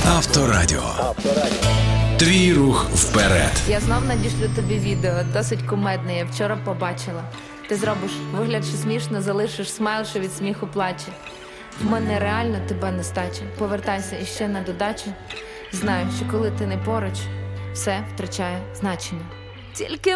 Авторадіо. Твій рух вперед. Я знов надішлю тобі відео, досить кумедне, я вчора побачила. Ти зробиш вигляд, що смішно, залишиш смайл, що від сміху плаче. В мене реально тебе нестача. Повертайся іще на додачу. Знаю, що коли ти не поруч, все втрачає значення. Тільки